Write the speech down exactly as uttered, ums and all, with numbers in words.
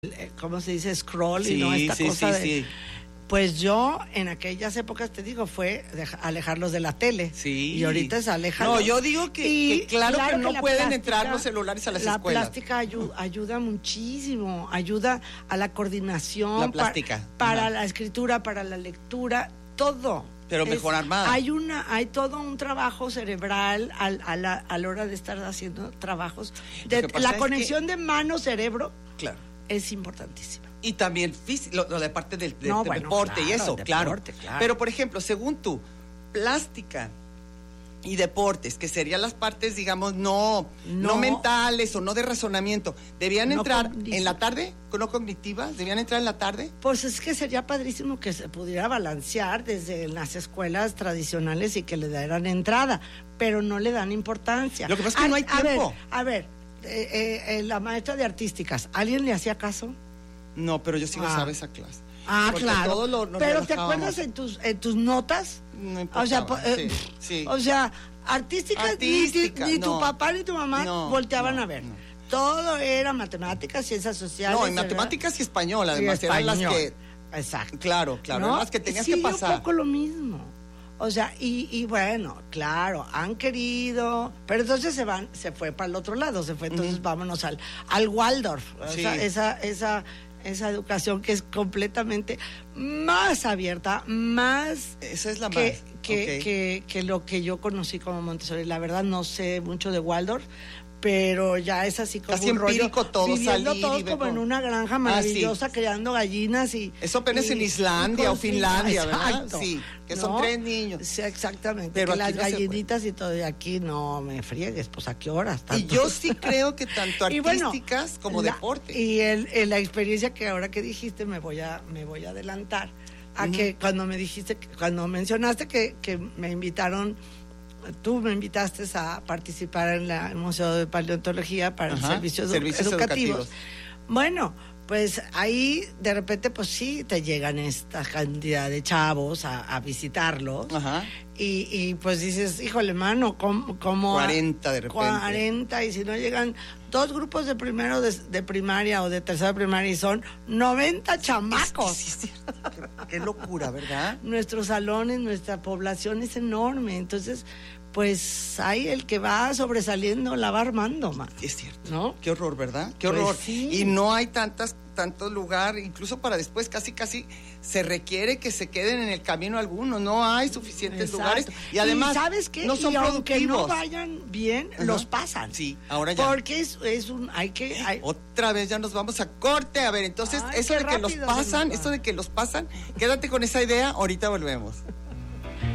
¿cómo se dice? Scroll, sí, y no esta sí, cosa sí, de... sí. Pues yo, en aquellas épocas, te digo, fue deja, alejarlos de la tele. Sí. Y ahorita es alejarlos. No, yo digo que, Y que claro, claro que no que pueden plástica, entrar los celulares a las la escuelas. La plástica ayu- ayuda muchísimo, ayuda a la coordinación. La plástica. Pa- para Ajá. la escritura, para la lectura, todo. Pero mejor armada. Hay una, hay todo un trabajo cerebral al, a, la, a la hora de estar haciendo trabajos. De, la conexión que... de mano-cerebro, claro, es importantísima. Y también físico, lo, lo de parte del, del, no, del bueno, deporte claro, y eso, deporte, claro. claro. Pero, por ejemplo, según tú, plástica y deportes, que serían las partes, digamos, no, no, no mentales o no de razonamiento, ¿debían no entrar cognitivas. En la tarde? ¿No cognitivas? ¿Debían entrar en la tarde? Pues es que sería padrísimo que se pudiera balancear desde las escuelas tradicionales y que le dieran entrada, pero no le dan importancia. Lo que pasa es que a, no hay tiempo. A ver, a ver eh, eh, la maestra de artísticas, ¿alguien le hacía caso? No, pero yo sí me ah. sabe esa clase. Ah, porque claro. Todo lo, pero ¿te acuerdas en tus en tus notas? No o sea, eh, sí, sí. o sea, artísticas, Artística, ni, ni no. tu papá ni tu mamá no, volteaban no, a ver. No. Todo era matemáticas, ciencias sociales. No, en matemáticas y español, además y eran español. las que. Exacto. Claro, claro, ¿no? eran las que tenías sí, que pasar. Un poco lo mismo. O sea, y, y bueno, claro, han querido, pero entonces se van, se fue para el otro lado, se fue, entonces uh-huh. vámonos al, al Waldorf, sí. o sea, esa, esa, esa educación que es completamente más abierta, más esa es la que, más que, okay. que, que lo que yo conocí como Montessori. La verdad no sé mucho de Waldorf, pero ya es así como casi un rollo, empírico todo, viviendo salir todos y como con... en una granja maravillosa, ah, sí. creando gallinas y... Eso apenas y, en Islandia o Finlandia, exacto, ¿verdad? Sí, que son ¿no? tres niños. Sí, exactamente, pero que las no gallinitas y todo, y aquí no me friegues, pues ¿a qué horas? Y yo sí creo que tanto artísticas bueno, como la, deporte. Y el, el, la experiencia que ahora que dijiste, me voy a, me voy a adelantar, a uh-huh. que cuando me dijiste, cuando mencionaste que, que me invitaron... Tú me invitaste a participar en la, el Museo de Paleontología para Ajá, servicios, servicios educativos. educativos. Bueno, pues ahí de repente, pues sí, te llegan esta cantidad de chavos a, a visitarlos. Ajá. Y, y pues dices, híjole, mano, ¿cómo? cómo cuarenta de repente. cuarenta, y si no llegan dos grupos de primero de, de primaria o de tercera primaria y son noventa chamacos. Sí, sí, sí. Qué, qué locura, ¿verdad? Nuestros salones, nuestra población es enorme, entonces... pues ahí el que va sobresaliendo la va armando, man. Es cierto. ¿No? Qué horror, ¿verdad? Qué pues horror. Sí. Y no hay tantas, tanto lugar, incluso para después casi casi se requiere que se queden en el camino algunos, no hay suficientes Exacto. lugares. Y además, ¿Y sabes qué? no son y aunque productivos. no vayan bien, uh-huh. los pasan. Sí, ahora ya. Porque es, es un, hay que... Hay... Otra vez ya nos vamos a corte. A ver, entonces, Ay, eso de que los pasan, esto de que los pasan, quédate con esa idea, ahorita volvemos.